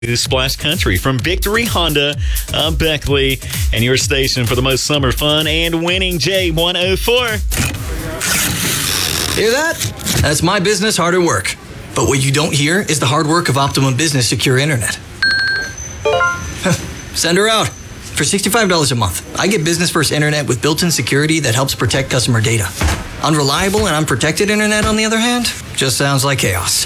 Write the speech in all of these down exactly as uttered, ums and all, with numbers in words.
Splash Country from Victory Honda of Beckley, and your station for the most summer fun and winning J one oh four. Hear that? That's my business hard at work. But what you don't hear is the hard work of Optimum Business Secure Internet. Send her out. For sixty-five dollars a month, I get business first internet with built-in security that helps protect customer data. Unreliable and unprotected internet, on the other hand, just sounds like chaos.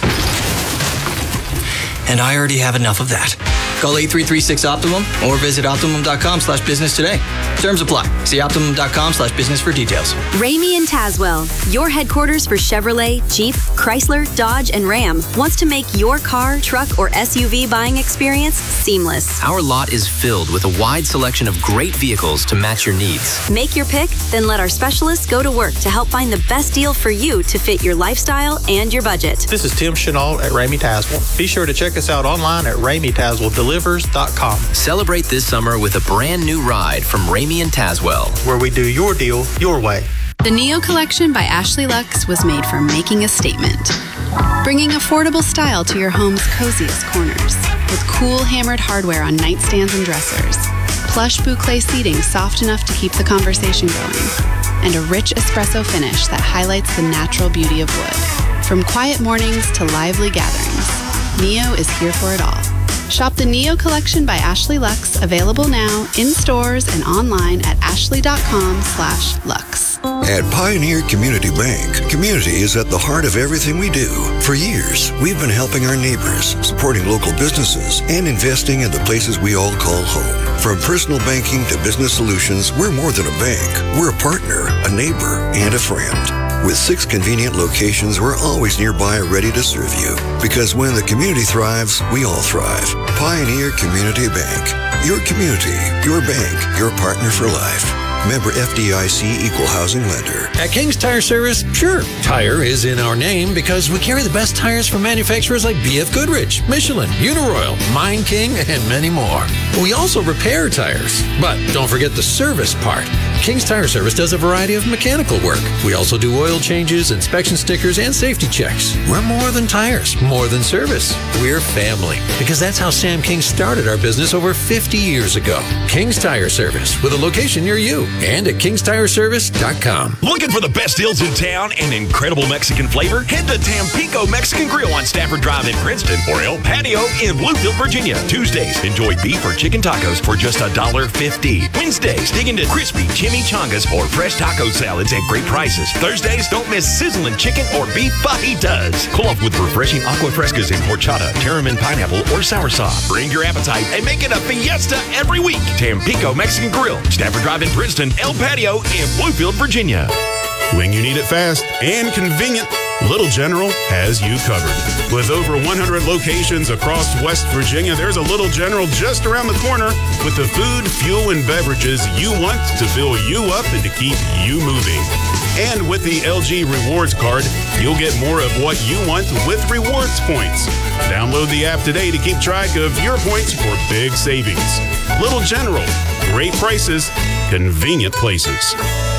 And I already have enough of that. Call eight three three six Optimum or visit Optimum.com slash business today. Terms apply. See Optimum.com slash business for details. Ramey and Tazwell, your headquarters for Chevrolet, Jeep, Chrysler, Dodge, and Ram, wants to make your car, truck, or S U V buying experience seamless. Our lot is filled with a wide selection of great vehicles to match your needs. Make your pick, then let our specialists go to work to help find the best deal for you to fit your lifestyle and your budget. This is Tim Chenault at Ramey Tazwell. Be sure to check us out online at Ramey Tazwell Delivers dot com. Celebrate this summer with a brand new ride from Ramey and Tazwell, where we do your deal your way. The Neo Collection by Ashley Lux was made for making a statement, bringing affordable style to your home's coziest corners, with cool hammered hardware on nightstands and dressers, plush boucle seating soft enough to keep the conversation going, and a rich espresso finish that highlights the natural beauty of wood. From quiet mornings to lively gatherings, Neo is here for it all. Shop the Neo Collection by Ashley Lux, available now in stores and online at ashley.com slash Lux. At Pioneer Community Bank, community is at the heart of everything we do. For years, we've been helping our neighbors, supporting local businesses, and investing in the places we all call home. From personal banking to business solutions, we're more than a bank. We're a partner, a neighbor, and a friend. With six convenient locations, we're always nearby, ready to serve you. Because when the community thrives, we all thrive. Pioneer Community Bank. Your community, your bank, your partner for life. Member F D I C Equal Housing Lender. At King's Tire Service, sure, tire is in our name because we carry the best tires from manufacturers like B F Goodrich, Michelin, Uniroyal, Mine King, and many more. We also repair tires, but don't forget the service part. King's Tire Service does a variety of mechanical work. We also do oil changes, inspection stickers, and safety checks. We're more than tires, more than service. We're family, because that's how Sam King started our business over fifty years ago. King's Tire Service, with a location near you, and at kings tire service dot com. Looking for the best deals in town and incredible Mexican flavor? Head to Tampico Mexican Grill on Stafford Drive in Princeton or El Patio in Bluefield, Virginia. Tuesdays, enjoy beef or chicken tacos for just one dollar fifty. Wednesdays, dig into crispy chimichangas or fresh taco salads at great prices. Thursdays, don't miss sizzling chicken or beef fajitas. Cool off with refreshing aqua frescas in horchata, tarramin pineapple, or soursop. Bring your appetite and make it a fiesta every week. Tampico Mexican Grill, Stafford Drive in Princeton, El Patio in Bluefield, Virginia. When you need it fast and convenient, Little General has you covered. With over one hundred locations across West Virginia, there's a Little General just around the corner with the food, fuel, and beverages you want to fill you up and to keep you moving. And with the L G Rewards Card, you'll get more of what you want with rewards points. Download the app today to keep track of your points for big savings. Little General, great prices, convenient places.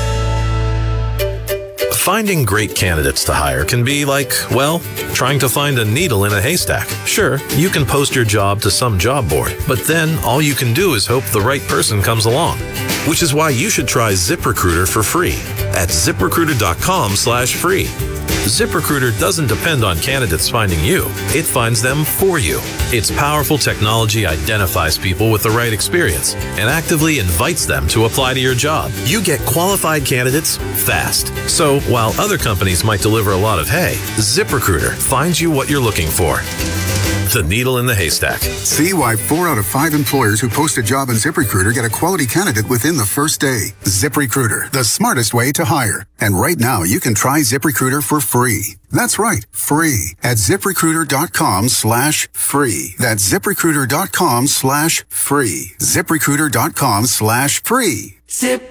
Finding great candidates to hire can be like, well, trying to find a needle in a haystack. Sure, you can post your job to some job board, but then all you can do is hope the right person comes along. Which is why you should try ZipRecruiter for free at ZipRecruiter.com slash free. ZipRecruiter doesn't depend on candidates finding you. It finds them for you. Its powerful technology identifies people with the right experience and actively invites them to apply to your job. You get qualified candidates fast. So while other companies might deliver a lot of hay, ZipRecruiter finds you what you're looking for. The needle in the haystack. See why four out of five employers who post a job on ZipRecruiter get a quality candidate within the first day. ZipRecruiter, the smartest way to hire. And right now, you can try ZipRecruiter for free. That's right, free. At ZipRecruiter.com slash free. That's ZipRecruiter.com slash free. ZipRecruiter.com slash free. Zip.